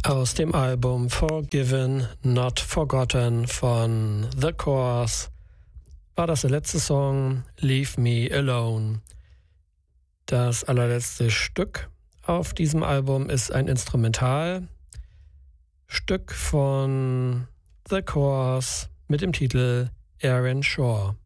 Aus dem Album Forgiven, Not Forgotten von The Corrs war das der letzte Song Leave Me Alone. Das allerletzte Stück auf diesem Album ist ein Instrumentalstück von The Corrs mit dem Titel Aaron Shore.